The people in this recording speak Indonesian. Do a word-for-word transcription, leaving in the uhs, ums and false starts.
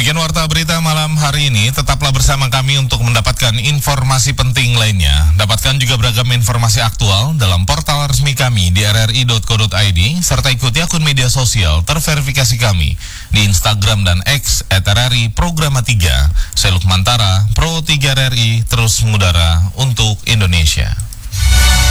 Demikian warta berita malam hari ini. Tetaplah bersama kami untuk mendapatkan informasi penting lainnya. Dapatkan juga beragam informasi aktual dalam portal resmi kami di r r i dot co dot i d serta ikuti akun media sosial terverifikasi kami di Instagram dan X et r r i Programa tiga. Saya Lukmantara, Pro tiga R R I, terus mengudara untuk Indonesia.